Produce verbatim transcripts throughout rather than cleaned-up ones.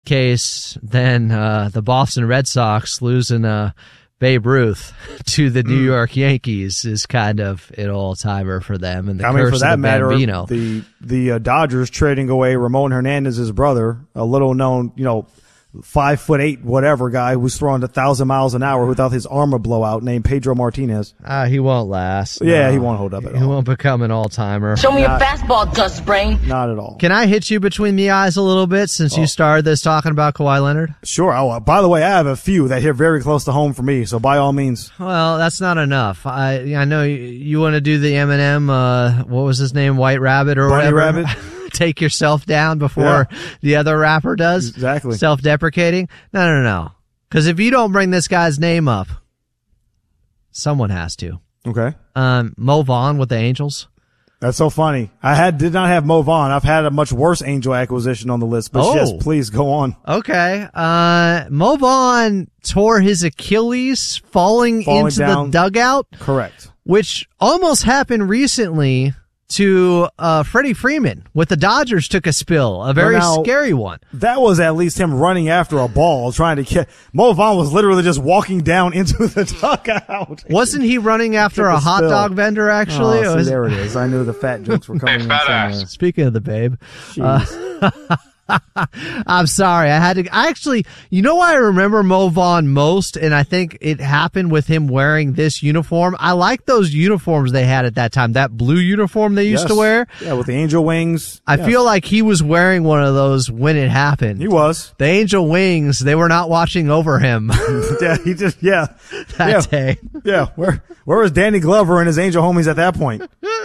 case than uh, the Boston Red Sox losing uh, Babe Ruth to the New York Yankees is kind of an all-timer for them. And the I curse mean, for of that the matter, Bambino. the the uh, Dodgers trading away Ramon Hernandez's brother, a little-known, you know, five foot eight whatever guy who's throwing a thousand miles an hour without his armor blowout, named Pedro Martinez. Uh, he won't last. Yeah, no. he won't hold up at He all. won't become an all-timer. Show me Not- your fastball, Gus Brain. Not at all. Can I hit you between the eyes a little bit since Oh. you started this talking about Kawhi Leonard? Sure. Oh, uh, by the way, I have a few that hit very close to home for me, so by all means. Well, that's not enough. I I know you, you want to do the Eminem, uh, what was his name, White Rabbit or Bunny whatever? Rabbit? Take yourself down before Yeah. the other rapper does? Exactly. Self-deprecating? No, no, no. Because if you don't bring this guy's name up, someone has to. Okay. Um, Mo Vaughn with the Angels. That's so funny. I had did not have Mo Vaughn. I've had a much worse Angel acquisition on the list, but Oh. yes, please go on. Okay. Uh, Mo Vaughn tore his Achilles falling, Falling into down. the dugout, Correct. which almost happened recently to uh, Freddie Freeman with the Dodgers took a spill, a very Well, now- scary one. That was at least him running after a ball, trying to get. Mo Vaughn was literally just walking down into the dugout. Wasn't he running after Took a a hot spill. dog vendor, actually? Oh, It see, was- there it is. I knew the fat jokes were coming in somewhere. Speaking of the babe, Jeez. I'm sorry. I had to. I actually, you know why I remember Mo Vaughn most, and I think it happened with him wearing this uniform. I like those uniforms they had at that time. That blue uniform they used Yes. to wear. Yeah, with the angel wings. I Yes. feel like he was wearing one of those when it happened. he was. The Angel Wings, they were not watching over him Yeah, he just. Yeah, that yeah, day. yeah. Where where was Danny Glover and his angel homies at that point?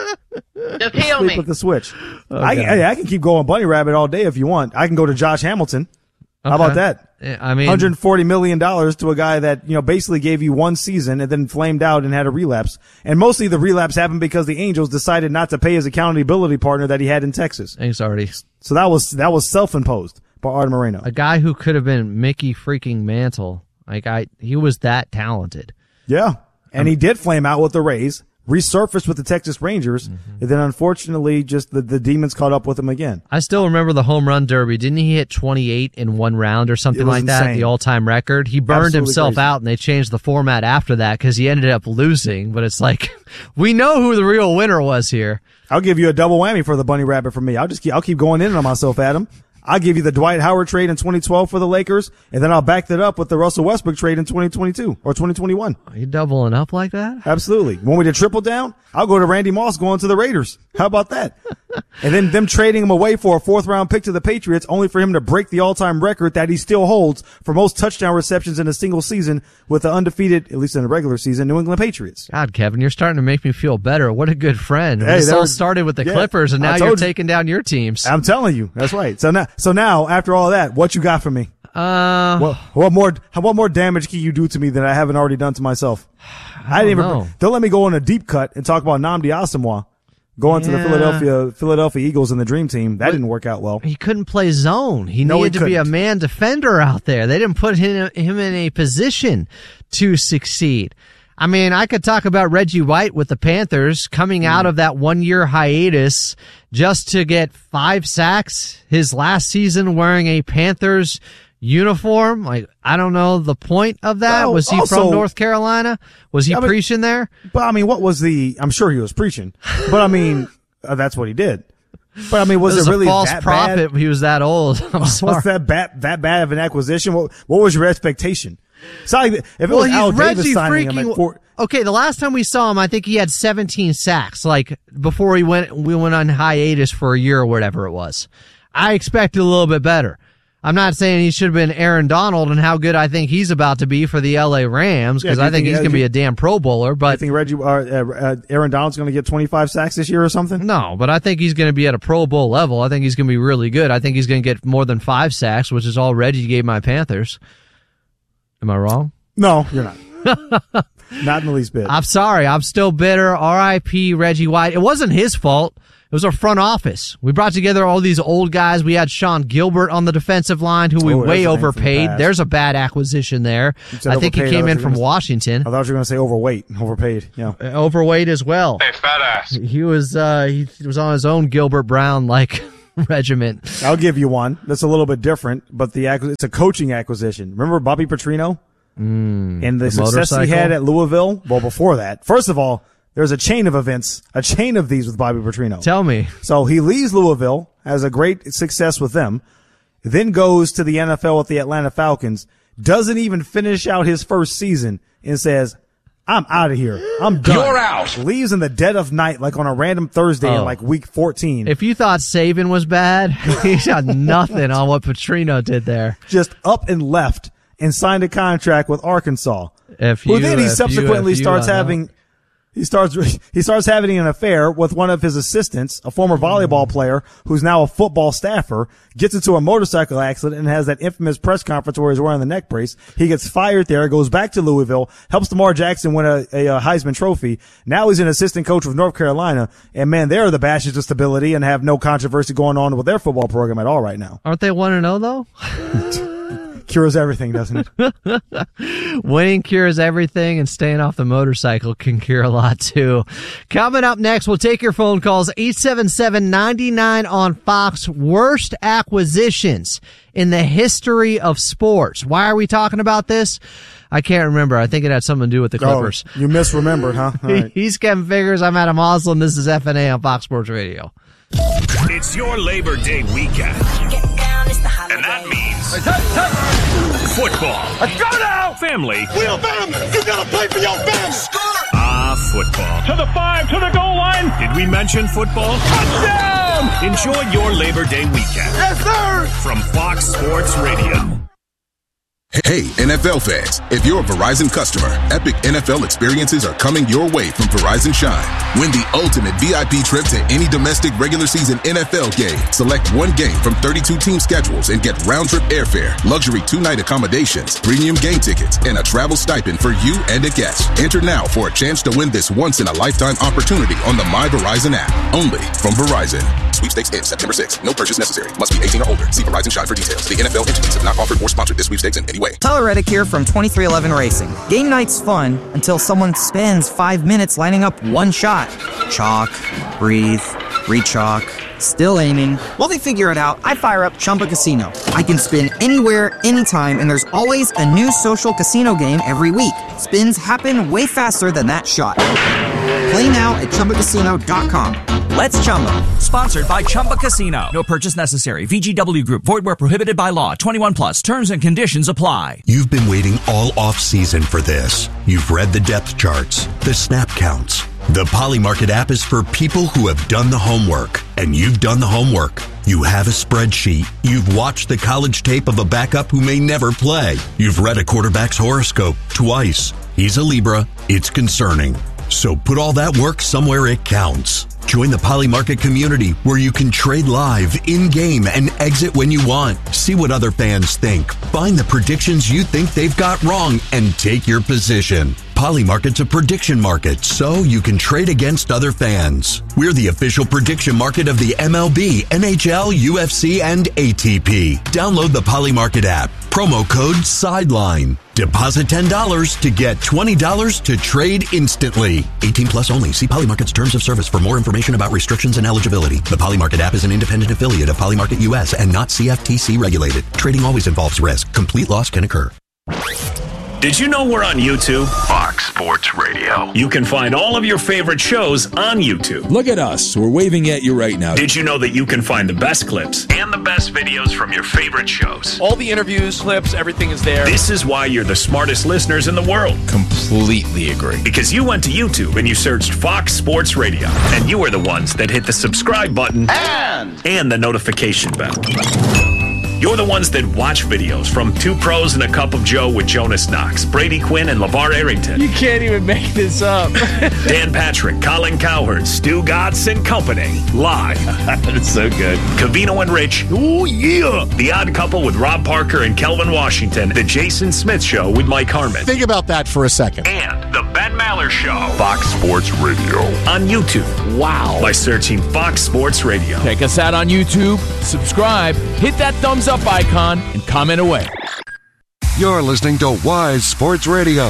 Just heal Sleep me. with the switch. Oh, I, God. I, I can keep going Bunny Rabbit all day if you want. I can go to Josh Hamilton. How about Okay. that? I mean, one hundred forty million dollars to a guy that, you know, basically gave you one season and then flamed out and had a relapse. And mostly the relapse happened because the Angels decided not to pay his accountability partner that he had in Texas. he's already So that was, that was self-imposed by Art Moreno. a guy who could have been Mickey freaking Mantle. Like I, he was that talented. Yeah. And he did flame out with the Rays, resurfaced with the Texas Rangers, Mm-hmm. and then unfortunately just the, the demons caught up with him again. I still remember the home run derby. Didn't he hit twenty-eight in one round or something It was like that? insane. The all-time record. He burned Absolutely himself crazy. out, and they changed the format after that because he ended up losing. But it's like we know who the real winner was here. I'll give you a double whammy for the Bunny Rabbit from me. I'll just keep, I'll keep going in on myself, Adam. I'll give you the Dwight Howard trade in twenty twelve for the Lakers, and then I'll back that up with the Russell Westbrook trade in twenty twenty-two or twenty twenty-one. Are you doubling up like that? Absolutely. Want me to triple down? I'll go to Randy Moss going to the Raiders. How about that? And then them trading him away for a fourth round pick to the Patriots, only for him to break the all-time record that he still holds for most touchdown receptions in a single season with the undefeated, at least in the regular season, New England Patriots. God, Kevin, you're starting to make me feel better. What a good friend. Hey, this there all was- started with the yeah, Clippers, and I now told you're you. taking down your teams. I'm telling you. That's right. So now, so now after all that, what you got for me? Uh, What, what more, what more damage can you do to me that I haven't already done to myself? I, didn't even, know. don't let me go on a deep cut and talk about Nnamdi Asomugha going to the Yeah. Philadelphia, Philadelphia Eagles and the Dream Team. That didn't work out well. he couldn't play zone. He No, he needed to be a couldn't. man defender out there. They didn't put him, him in a position to succeed. I mean, I could talk about Reggie White with the Panthers coming Hmm. out of that one year hiatus just to get five sacks his last season wearing a Panthers uniform. Like, I don't know the point of that. Well, Was he also- from North Carolina? Was he I mean- preaching there? But I mean, what was the, I'm sure he was preaching, but I mean, uh, that's what he did. But I mean, was It was it really a false that prophet. bad? He was that old. I'm sorry. What's that bad, that bad of an acquisition? What, what was your expectation? Sorry, if it Well, was he's Al Davis Reggie signing him freaking. at four, Okay, the last time we saw him, I think he had seventeen sacks. Like before he went, we went on hiatus for a year or whatever it was. I expected a little bit better. I'm not saying he should have been Aaron Donald and how good I think he's about to be for the L A Rams because Yeah, do you I think think- he's uh, going to do be you- a damn Pro Bowler. I But think Reggie, uh, uh, Aaron Donald's going to get twenty-five sacks this year or something. no, but I think he's going to be at a Pro Bowl level. I think he's going to be really good. I think he's going to get more than five sacks, which is all Reggie gave my Panthers. Am I wrong? No, you're not. Not in the least bit. I'm sorry. I'm still bitter. R I P Reggie White. It wasn't his fault. It was our front office. We brought together all these old guys. We had Sean Gilbert on the defensive line, who we Oh, that's way a name from the overpaid. past. There's a bad acquisition there. said I think he overpaid. came I in thought you from were gonna- Washington. I thought you were going to say overweight, overpaid. Yeah. Overweight as well. Hey, fat ass. He was uh he was on his own Gilbert Brown like regiment. I'll give you one that's a little bit different, but the it's a coaching acquisition. Remember Bobby Petrino? Mm, and the, the success motorcycle? he had at Louisville? Well, before that. First of all, there's a chain of events, a chain of these with Bobby Petrino. Tell me. So he leaves Louisville, has a great success with them, then goes to the N F L with the Atlanta Falcons, doesn't even finish out his first season, and says, I'm out of here. I'm done. You're out. Leaves in the dead of night, like on a random Thursday Oh. in like week fourteen. If you thought Saban was bad, he got nothing on what Petrino did there. Just up and left and signed a contract with Arkansas. If you, Well, then he if subsequently you, if you, starts uh, having, he starts, he starts having an affair with one of his assistants, a former volleyball player who's now a football staffer, gets into a motorcycle accident and has that infamous press conference where he's wearing the neck brace. He gets fired there, goes back to Louisville, helps Lamar Jackson win a, a, a Heisman Trophy. Now he's an assistant coach with North Carolina. And man, they're the bastions of stability and have no controversy going on with their football program at all right now. Aren't they one and oh though? Cures everything, doesn't it? Winning cures everything, and staying off the motorcycle can cure a lot too. Coming up next, we'll take your phone calls. eight seven seven, nine nine on Fox. Worst acquisitions in the history of sports. Why are we talking about this? I can't remember. I think it had something to do with the Clippers. Oh, you misremembered, huh? All right. He's Kevin Figures. I'm Adam Moslem. This is F N A on Fox Sports Radio. It's your Labor Day weekend. And that means football. Let's go now! Family. Wheel fam! You gotta play for your fam! Ah, football. To the five, to the goal line! Did we mention football? Touchdown! Enjoy your Labor Day weekend Yes, sir! from Fox Sports Radio. Hey, N F L fans, if you're a Verizon customer, epic N F L experiences are coming your way from Verizon Shine. Win the ultimate V I P trip to any domestic regular season N F L game. Select one game from thirty-two team schedules and get round-trip airfare, luxury two-night accommodations, premium game tickets, and a travel stipend for you and a guest. Enter now for a chance to win this once-in-a-lifetime opportunity on the My Verizon app. Only from Verizon. Sweepstakes ends September sixth. No purchase necessary. Must be eighteen or older. See Verizon Shine for details. The N F L entities have not offered or sponsored this sweepstakes in any way. Tyler Reddick here from twenty-three eleven Racing. Game night's fun until someone spends five minutes lining up one shot. Chalk, breathe, re-chalk, still aiming. While they figure it out, I fire up Chumba Casino. I can spin anywhere, anytime, and there's always a new social casino game every week. Spins happen way faster than that shot. Play now at Chumba Casino dot com. Let's Chumba. Sponsored by Chumba Casino. No purchase necessary. V G W Group. Void where prohibited by law. twenty-one plus. Terms and conditions apply. You've been waiting all off-season for this. You've read the depth charts, the snap counts. The Polymarket app is for people who have done the homework, and you've done the homework. You have a spreadsheet. You've watched the college tape of a backup who may never play. You've read a quarterback's horoscope twice. He's a Libra. It's concerning. So put all that work somewhere it counts. Join the Polymarket community where you can trade live, in-game, and exit when you want. See what other fans think. Find the predictions you think they've got wrong and take your position. Polymarket's a prediction market, so you can trade against other fans. We're the official prediction market of the M L B, N H L, U F C, and A T P. Download the Polymarket app. Promo code SIDELINE. Deposit ten dollars to get twenty dollars to trade instantly. eighteen plus only. See Polymarket's terms of service for more information about restrictions and eligibility. The Polymarket app is an independent affiliate of Polymarket U S and not C F T C regulated. Trading always involves risk. Complete loss can occur. Did you know we're on YouTube? Fox Sports Radio. You can find all of your favorite shows on YouTube. Look at us. We're waving at you right now. Did you know that you can find the best clips and the best videos from your favorite shows? All the interviews, clips, everything is there. This is why you're the smartest listeners in the world. Completely agree. Because you went to YouTube and you searched Fox Sports Radio, and you are the ones that hit the subscribe button And and the notification bell. You're the ones that watch videos from Two Pros and a Cup of Joe with Jonas Knox, Brady Quinn, and LeVar Arrington. You can't even make this up. Dan Patrick, Colin Cowherd, Stu Gatz and Company. Live. That's so good. Cavino and Rich. Oh, yeah. The Odd Couple with Rob Parker and Kelvin Washington. The Jason Smith Show with Mike Harmon. Think about that for a second. And The Ben Maller Show. Fox Sports Radio. On YouTube. Wow. By searching Fox Sports Radio. Check us out on YouTube. Subscribe. Hit that thumbs up icon and comment away. You're listening to Wise Sports Radio.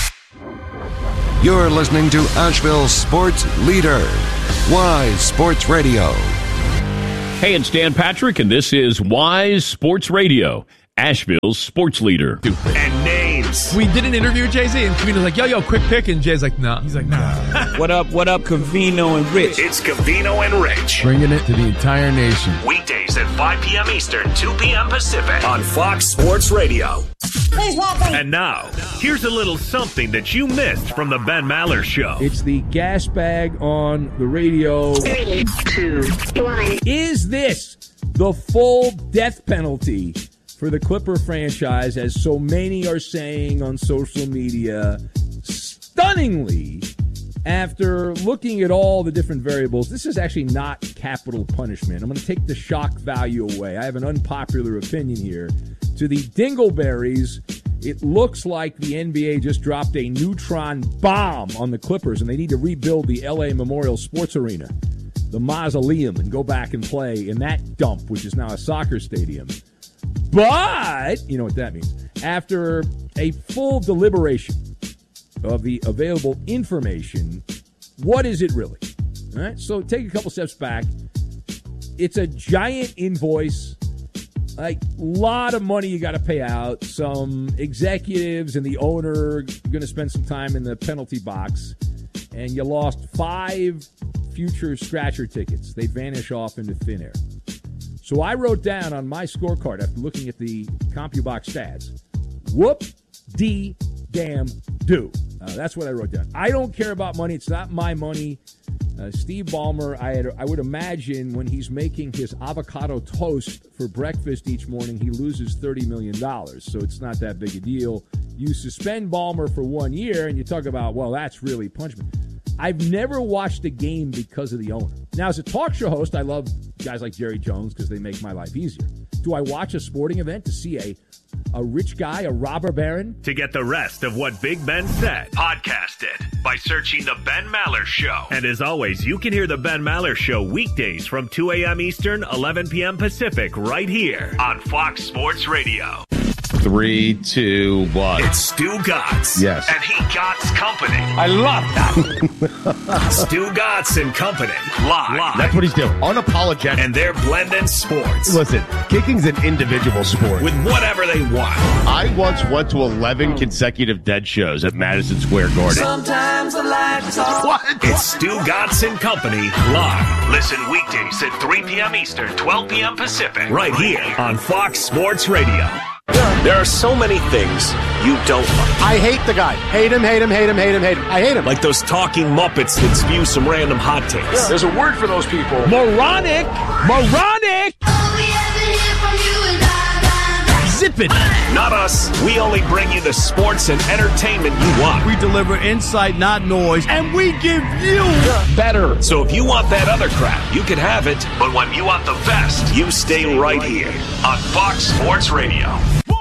You're listening to Asheville's sports leader, Wise Sports Radio. Hey, it's Dan Patrick, and this is Wise Sports Radio, Asheville's sports leader. And names. We did an interview with Jay-Z, and Covino's like, yo, yo, quick pick, and Jay's like, nah. He's like, nah. What up, what up, Covino and Rich? It's Covino and Rich. Bringing it to the entire nation. Weekdays at five p.m. Eastern, two p.m. Pacific on Fox Sports Radio. Please welcome. And now, here's a little something that you missed from the Ben Maller Show. It's the gas bag on the radio. Three, two, one. Is this the full death penalty for the Clipper franchise, as so many are saying on social media? Stunningly, after looking at all the different variables, this is actually not capital punishment. I'm going to take the shock value away. I have an unpopular opinion here. To the Dingleberries, it looks like the N B A just dropped a neutron bomb on the Clippers, and they need to rebuild the L A Memorial Sports Arena, the mausoleum, and go back and play in that dump, which is now a soccer stadium. But, you know what that means. After a full deliberation of the available information, what is it really? All right, so take a couple steps back. It's a giant invoice, like a lot of money you got to pay out. Some executives and the owner going to spend some time in the penalty box, and you lost five future scratcher tickets. They vanish off into thin air. So I wrote down on my scorecard after looking at the CompuBox stats, whoop-dee-damn-do. Uh, that's what I wrote down. I don't care about money. It's not my money. Uh, Steve Ballmer, I, had, I would imagine when he's making his avocado toast for breakfast each morning, he loses thirty million dollars. So it's not that big a deal. You suspend Ballmer for one year, and you talk about, well, that's really punishment. I've never watched a game because of the owner. Now, as a talk show host, I love guys like Jerry Jones because they make my life easier. Do I watch a sporting event to see a a rich guy, a robber baron? To get the rest of what Big Ben said, podcast it by searching The Ben Maller Show. And as always, you can hear The Ben Maller Show weekdays from two a.m. Eastern, eleven p.m. Pacific, right here on Fox Sports Radio. Three, two, one. It's Stu Gatz. Yes. And he Gatz Company. I love that. Stu Gatz and Company. Live. Live. That's what he's doing. Unapologetic. And they're blending sports. Listen, kicking's an individual sport. With whatever they want. I once went to eleven consecutive dead shows at Madison Square Garden. Sometimes the lights are... What? It's Stu Gatz and Company. Live. Listen weekdays at three p.m. Eastern, twelve p.m. Pacific. Right here on Fox Sports Radio. There are so many things you don't like. I hate the guy. Hate him, hate him, hate him, hate him, hate him. I hate him. Like those talking Muppets that spew some random hot takes. Yeah. There's a word for those people. Moronic! Moronic! Zip it! Not us. We only bring you the sports and entertainment you want. We deliver insight, not noise, and we give you better. So if you want that other crap, you can have it. But when you want the best, you stay, stay right, right here on Fox Sports Radio.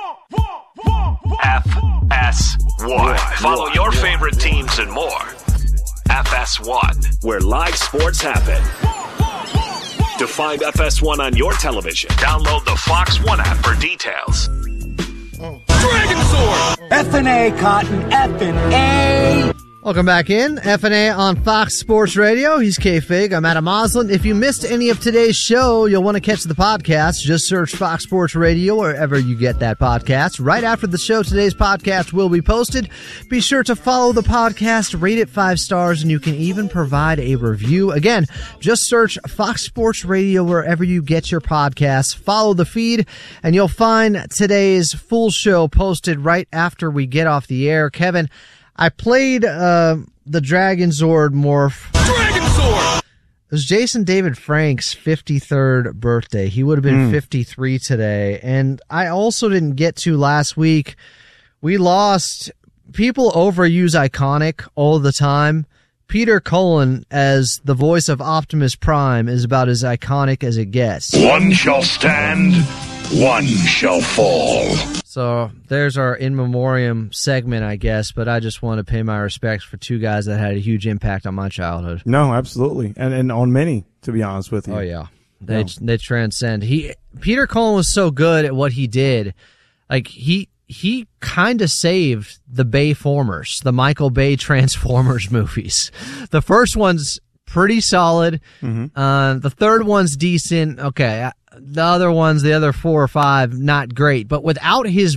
F S one. Follow your favorite teams and more. F S one, where live sports happen. To find F S one on your television, download the Fox One app for details. Oh. Dragon Sword! F and A, Cotton. F and A. Welcome back in. F and A on Fox Sports Radio. He's K-Fig. I'm Adam Oslin. If you missed any of today's show, you'll want to catch the podcast. Just search Fox Sports Radio wherever you get that podcast. Right after the show, today's podcast will be posted. Be sure to follow the podcast, rate it five stars, and you can even provide a review. Again, just search Fox Sports Radio wherever you get your podcasts. Follow the feed, and you'll find today's full show posted right after we get off the air. Kevin, I played uh, the Dragon Zord morph. Dragon Zord! It was Jason David Frank's fifty-third birthday. He would have been mm. fifty-three today. And I also didn't get to last week. We lost. People overuse iconic all the time. Peter Cullen as the voice of Optimus Prime is about as iconic as it gets. One shall stand, one shall fall. So there's our in memoriam segment, I guess, but I just want to pay my respects for two guys that had a huge impact on my childhood. No, absolutely. And and on many, to be honest with you. Oh, yeah. They no. they transcend. He Peter Cullen was so good at what he did. Like, he he kind of saved the Bayformers, the Michael Bay Transformers movies. The first one's pretty solid. Mm-hmm. Uh, the third one's decent. Okay. The other ones, the other four or five, not great. But without his